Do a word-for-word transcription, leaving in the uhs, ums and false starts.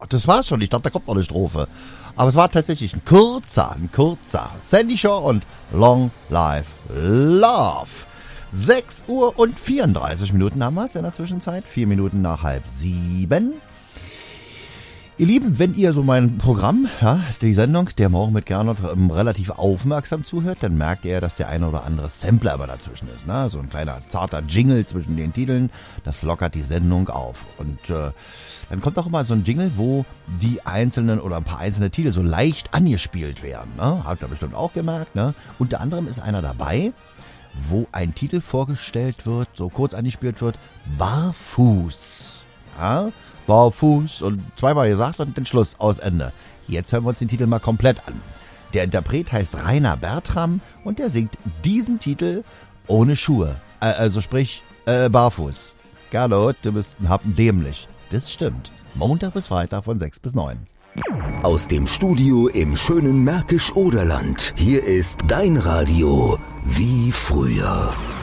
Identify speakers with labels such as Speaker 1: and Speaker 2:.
Speaker 1: das war's schon. Ich dachte, da kommt noch eine Strophe. Aber es war tatsächlich ein kurzer, ein kurzer. Sandy Shaw und Long Live Love. sechs Uhr und vierunddreißig Minuten haben wir es in der Zwischenzeit. Vier Minuten nach halb sieben. Ihr Lieben, wenn ihr so mein Programm, ja, die Sendung, der Morgen mit Gernot, ähm, relativ aufmerksam zuhört, dann merkt ihr, dass der eine oder andere Sampler immer dazwischen ist. Ne? So ein kleiner zarter Jingle zwischen den Titeln, das lockert die Sendung auf. Und äh, dann kommt auch immer so ein Jingle, wo die einzelnen oder ein paar einzelne Titel so leicht angespielt werden. Ne? Habt ihr bestimmt auch gemerkt. Ne? Unter anderem ist einer dabei, wo ein Titel vorgestellt wird, so kurz angespielt wird, Barfuß. Ja? Barfuß und zweimal gesagt und den Schluss, aus Ende. Jetzt hören wir uns den Titel mal komplett an. Der Interpret heißt Rainer Bertram und der singt diesen Titel ohne Schuhe. Äh, also sprich, äh, barfuß. Gernot, du bist ein Happen dämlich. Das stimmt. Montag bis Freitag von sechs bis neun.
Speaker 2: Aus dem Studio im schönen Märkisch-Oderland. Hier ist dein Radio wie früher.